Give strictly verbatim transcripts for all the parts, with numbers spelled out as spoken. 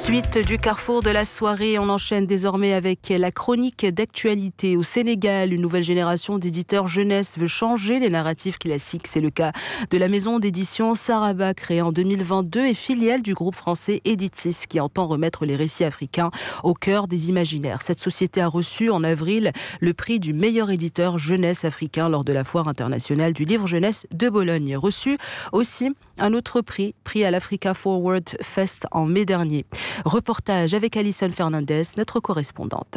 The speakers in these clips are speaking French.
Suite du carrefour de la soirée, on enchaîne désormais avec la chronique d'actualité. Au Sénégal, une nouvelle génération d'éditeurs jeunesse veut changer les narratifs classiques. C'est le cas de la maison d'édition Saraba, créée en deux mille vingt-deux et filiale du groupe français Editis, qui entend remettre les récits africains au cœur des imaginaires. Cette société a reçu en avril le prix du meilleur éditeur jeunesse africain lors de la foire internationale du livre jeunesse de Bologne. Reçu aussi un autre prix, prix à l'Africa Forward Fest en mai dernier. Reportage avec Alison Fernandez, notre correspondante.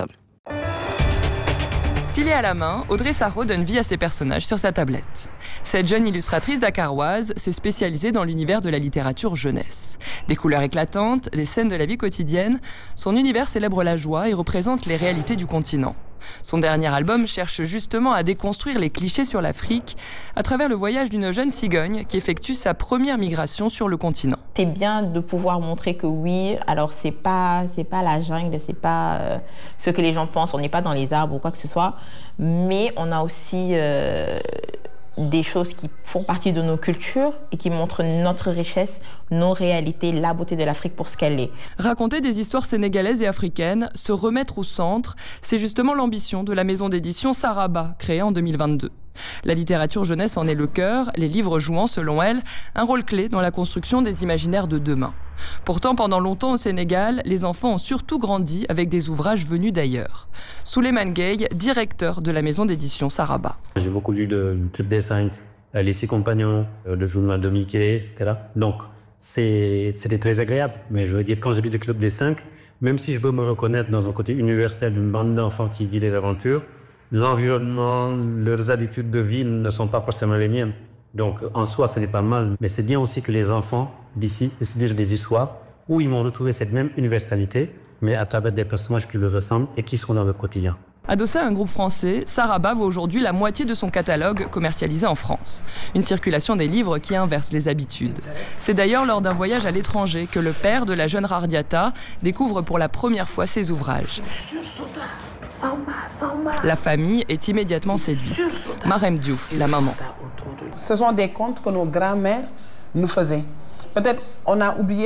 Stylée à la main, Audrey Sarraud donne vie à ses personnages sur sa tablette. Cette jeune illustratrice dakaroise s'est spécialisée dans l'univers de la littérature jeunesse. Des couleurs éclatantes, des scènes de la vie quotidienne, son univers célèbre la joie et représente les réalités du continent. Son dernier album cherche justement à déconstruire les clichés sur l'Afrique à travers le voyage d'une jeune cigogne qui effectue sa première migration sur le continent. C'est bien de pouvoir montrer que oui, alors c'est pas, c'est pas la jungle, c'est pas euh, ce que les gens pensent, on n'est pas dans les arbres ou quoi que ce soit, mais on a aussi euh, des choses qui font partie de nos cultures et qui montrent notre richesse, nos réalités, la beauté de l'Afrique pour ce qu'elle est. Raconter des histoires sénégalaises et africaines, se remettre au centre, c'est justement l'ambition de la maison d'édition Saraba, créée en deux mille vingt-deux. La littérature jeunesse en est le cœur, les livres jouant, selon elle, un rôle clé dans la construction des imaginaires de demain. Pourtant, pendant longtemps au Sénégal, les enfants ont surtout grandi avec des ouvrages venus d'ailleurs. Souleymane Gueye, directeur de la maison d'édition Saraba. J'ai beaucoup lu de Club des Cinq, Les Six Compagnons, le journal de Mickey, et cetera. Donc, c'est, c'était très agréable. Mais je veux dire, quand j'ai lu le Club des Cinq, même si je peux me reconnaître dans un côté universel d'une bande d'enfants qui vit les aventures, l'environnement, leurs habitudes de vie ne sont pas forcément les miennes. Donc, en soi, ce n'est pas mal. Mais c'est bien aussi que les enfants d'ici puissent lire des histoires où ils vont retrouver cette même universalité, mais à travers des personnages qui leur ressemblent et qui sont dans le quotidien. Adossé à un groupe français, Saraba vaut aujourd'hui la moitié de son catalogue commercialisé en France. Une circulation des livres qui inverse les habitudes. C'est d'ailleurs lors d'un voyage à l'étranger que le père de la jeune Rardiata découvre pour la première fois ses ouvrages. La famille est immédiatement séduite. Marem Diouf, la maman. Ce sont des contes que nos grands-mères nous faisaient. Peut-être on a oublié